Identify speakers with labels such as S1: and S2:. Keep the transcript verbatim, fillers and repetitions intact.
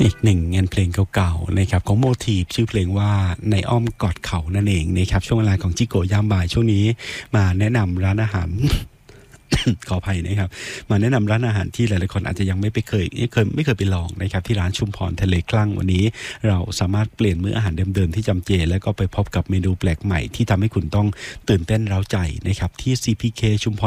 S1: อีกหนึ่งงานเพลงเก่าๆนะครับของโมทีฟชื่อเพลงว่าในอ้อมกอดเขานั่นเองนะครับช่วงเวลาของจิโกะยามบ่ายช่วงนี้มาแนะนำร้านอาหาร ขออภัยนะครับมาแนะนำร้านอาหารที่หลายๆคนอาจจะยังไม่ไปเคยไม่เคยไม่เคยไปลองนะครับที่ร้านชุมพรทะเลคลั่งวันนี้เราสามารถเปลี่ยนมื้ออาหารเดิมๆที่จำเจแล้วก็ไปพบกับเมนูแปลกใหม่ที่ทำให้คุณต้องตื่นเต้นเร้าใจนะครับที่ ซี พี เค ชุมพร